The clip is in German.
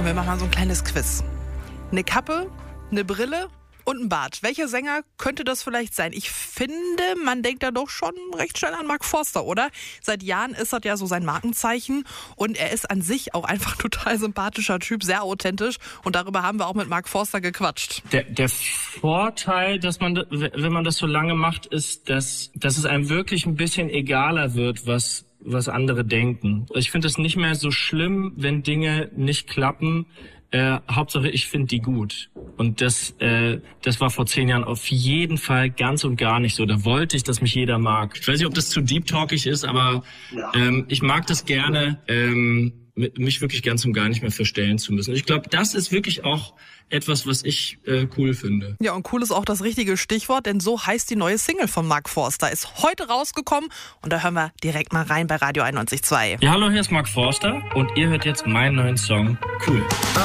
Komm, wir machen mal so ein kleines Quiz. Eine Kappe, eine Brille und ein Bart. Welcher Sänger könnte das vielleicht sein? Ich finde, man denkt da doch schon recht schnell an Mark Forster, oder? Seit Jahren ist das ja so sein Markenzeichen und er ist an sich auch einfach total sympathischer Typ, sehr authentisch und darüber haben wir auch mit Mark Forster gequatscht. Der Vorteil, dass man, wenn man das so lange macht, ist, dass es einem wirklich ein bisschen egaler wird, was andere denken. Ich finde es nicht mehr so schlimm, wenn Dinge nicht klappen. Hauptsache, ich finde die gut. Und das war vor 10 Jahren auf jeden Fall ganz und gar nicht so. Da wollte ich, dass mich jeder mag. Ich weiß nicht, ob das zu deep-talkig ist, aber ich mag das gerne, mich wirklich ganz und gar nicht mehr verstellen zu müssen. Ich glaube, das ist wirklich auch etwas, was ich cool finde. Ja, und cool ist auch das richtige Stichwort, denn so heißt die neue Single von Mark Forster. Ist heute rausgekommen und da hören wir direkt mal rein bei Radio 91.2. Ja, hallo, hier ist Mark Forster und ihr hört jetzt meinen neuen Song Cool.